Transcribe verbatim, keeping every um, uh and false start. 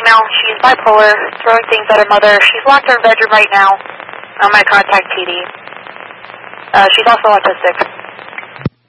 now. She's bipolar, throwing things at her mother. She's locked in her bedroom right now. I'm going to contact T D. Uh, she's also autistic.